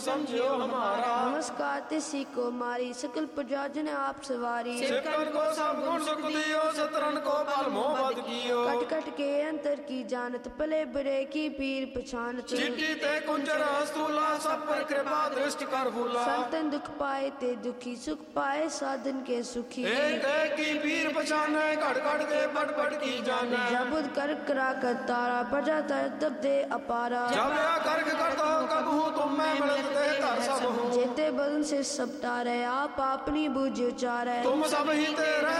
समझियो हमारा। नमस्कार तिसी को मारी सकल प्रजा जन आप सवारी। सिकन को सब गुण सुख दियो सतरन को बल मोहब्बत कियो। कट कट के अंतर की जानत पले बड़े की पीर पछानत। चिट्ठी ते कुंजर हस्तूला सब पर कृपा दृष्टि कर भूला। संतन दुख पाए ते दुखी सुख पाए साधन के सुखी। एक की पीर पछाने घट घट के पट पट की जाने। जबुद कर करा कर तारा प्रजा तर तब दे अपारा। जब या कर्क कर दो कब हूँ तुम मैं मिलते कर सब हूँ। जेते बदन से सब तारे आप अपनी बूझ उचारे। तुम सब ही तेरे